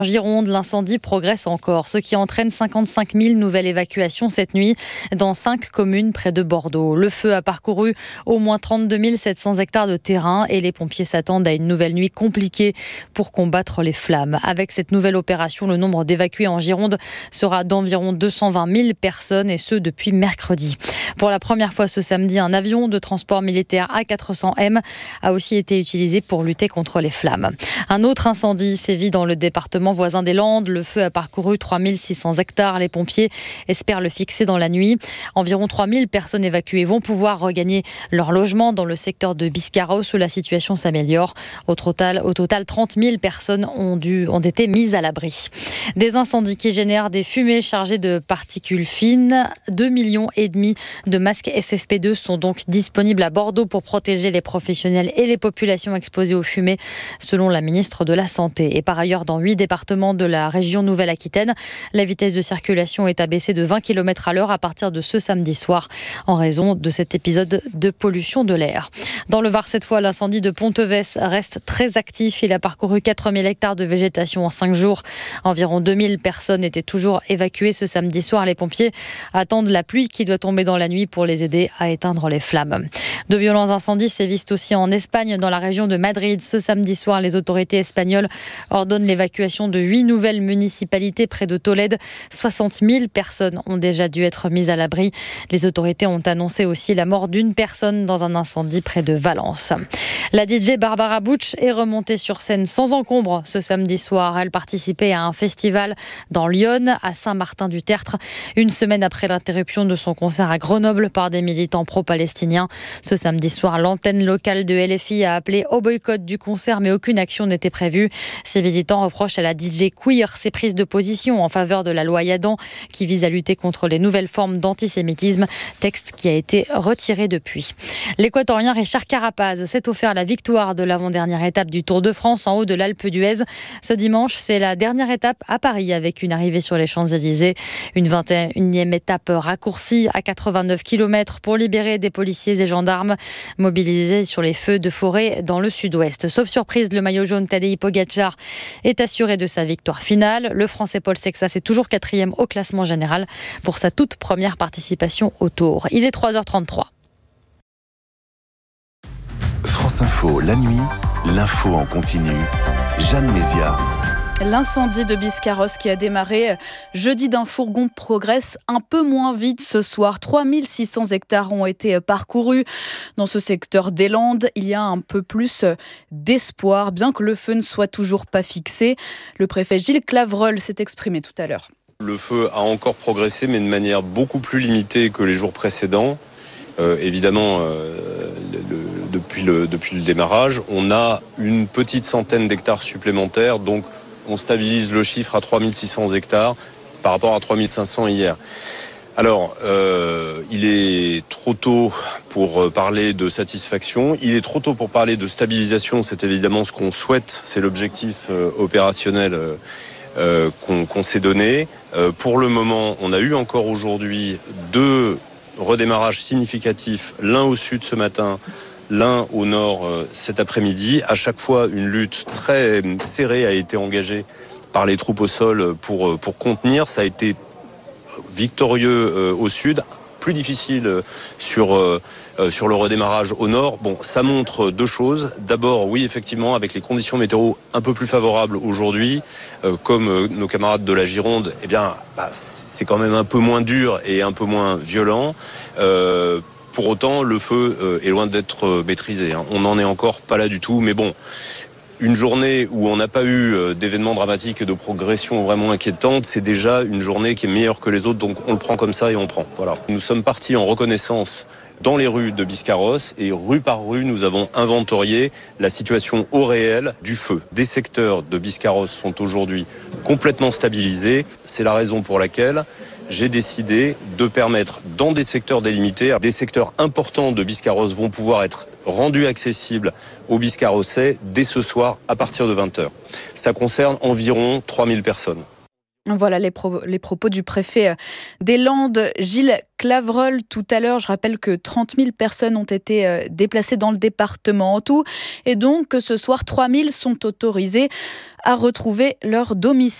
En Gironde, l'incendie progresse encore, ce qui entraîne 55 000 nouvelles évacuations cette nuit dans 5 communes près de Bordeaux. Le feu a parcouru au moins 32 700 hectares de terrain et les pompiers s'attendent à une nouvelle nuit compliquée pour combattre les flammes. Avec cette nouvelle opération, le nombre d'évacués en Gironde sera d'environ 220 000 personnes et ce depuis mercredi. Pour la première fois ce samedi, un avion de transport militaire A400M a aussi été utilisé pour lutter contre les flammes. Un autre incendie sévit dans le département voisin des Landes. Le feu a parcouru 3600 hectares. Les pompiers espèrent le fixer dans la nuit. Environ 3000 personnes évacuées vont pouvoir regagner leur logement dans le secteur de Biscarrosse où la situation s'améliore. Au total, 30 000 personnes ont été mises à l'abri. Des incendies qui génèrent des fumées chargées de particules fines. 2,5 millions de masques FFP2 sont donc disponibles à Bordeaux pour protéger les professionnels et les populations exposées aux fumées, selon la ministre de la Santé. Et par ailleurs, dans 8 départements de la région Nouvelle-Aquitaine, la vitesse de circulation est abaissée de 20 km/h à partir de ce samedi soir en raison de cet épisode de pollution de l'air. Dans le Var, cette fois, l'incendie de Ponteves reste très actif. Il a parcouru 4000 hectares de végétation en 5 jours. Environ 2000 personnes étaient toujours évacuées ce samedi soir. Les pompiers attendent la pluie qui doit tomber dans la nuit pour les aider à éteindre les flammes. De violents incendies sévissent aussi en Espagne, dans la région de Madrid. Ce samedi soir, les autorités espagnoles ordonnent l'évacuation de 8 nouvelles municipalités près de Tolède. 60 000 personnes ont déjà dû être mises à l'abri. Les autorités ont annoncé aussi la mort d'une personne dans un incendie près de Valence. La DJ Barbara Butch est remontée sur scène sans encombre ce samedi soir. Elle participait à un festival dans l'Yonne, à Saint-Martin-du-Tertre, une semaine après l'interruption de son concert à Grenoble par des militants pro-palestiniens. Ce samedi soir, l'antenne locale de LFI a appelé au boycott du concert, mais aucune action n'était prévue. Ces militants reprochent à la DJ queer ses prises de position en faveur de la loi Yadan qui vise à lutter contre les nouvelles formes d'antisémitisme, texte qui a été retiré depuis. L'équatorien Richard Carapaz s'est offert la victoire de l'avant-dernière étape du Tour de France en haut de l'Alpe d'Huez. Ce dimanche, c'est la dernière étape à Paris avec une arrivée sur les Champs-Élysées. Une 21e étape raccourcie à 89 km pour libérer des policiers et gendarmes mobilisés sur les feux de forêt dans le sud-ouest. Sauf surprise, le maillot jaune Tadej Pogačar est assuré de sa victoire finale. Le Français Paul Sexas est toujours 4e au classement général pour sa toute première participation au Tour. Il est 3h33. France Info, la nuit, l'info en continu. Jeanne Mézia. L'incendie de Biscarrosse qui a démarré jeudi d'un fourgon progresse un peu moins vite ce soir. 3600 hectares ont été parcourus. Dans ce secteur des Landes, il y a un peu plus d'espoir, bien que le feu ne soit toujours pas fixé. Le préfet Gilles Clavreul s'est exprimé tout à l'heure. Le feu a encore progressé, mais de manière beaucoup plus limitée que les jours précédents. Évidemment, depuis le démarrage, on a une petite centaine d'hectares supplémentaires, donc on stabilise le chiffre à 3600 hectares par rapport à 3500 hier. Alors, il est trop tôt pour parler de satisfaction, il est trop tôt pour parler de stabilisation, c'est évidemment ce qu'on souhaite, c'est l'objectif opérationnel qu'on s'est donné. Pour le moment, on a eu encore aujourd'hui 2 redémarrages significatifs, l'un au sud ce matin, l'un au nord cet après-midi. À chaque fois, une lutte très serrée a été engagée par les troupes au sol pour contenir. Ça a été victorieux au sud, plus difficile sur le redémarrage au nord. Bon, ça montre 2 choses. D'abord, oui, effectivement, avec les conditions météo un peu plus favorables aujourd'hui, comme nos camarades de la Gironde, eh bien, c'est quand même un peu moins dur et un peu moins violent. Pour autant, le feu est loin d'être maîtrisé. On n'en est encore pas là du tout. Mais bon, une journée où on n'a pas eu d'événements dramatiques et de progression vraiment inquiétante, c'est déjà une journée qui est meilleure que les autres. Donc on le prend comme ça et on prend. Voilà. Nous sommes partis en reconnaissance dans les rues de Biscarrosse et rue par rue, nous avons inventorié la situation au réel du feu. Des secteurs de Biscarrosse sont aujourd'hui complètement stabilisés. C'est la raison pour laquelle j'ai décidé de permettre dans des secteurs délimités, des secteurs importants de Biscarrosse vont pouvoir être rendus accessibles aux Biscarrossais dès ce soir à partir de 20h. Ça concerne environ 3000 personnes. Voilà les propos du préfet des Landes, Gilles Clavreul, tout à l'heure. Je rappelle que 30 000 personnes ont été déplacées dans le département en tout. Et donc, ce soir, 3 000 sont autorisés à retrouver leur domicile.